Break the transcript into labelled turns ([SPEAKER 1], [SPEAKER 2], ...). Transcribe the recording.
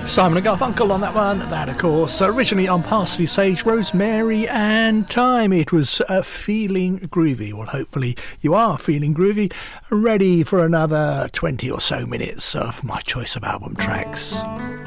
[SPEAKER 1] Simon and Garfunkel on that one. That, of course, originally on Parsley, Sage, Rosemary and Thyme. It was Feeling Groovy. Well, hopefully you are feeling groovy, ready for another 20 or so minutes of my choice of album tracks.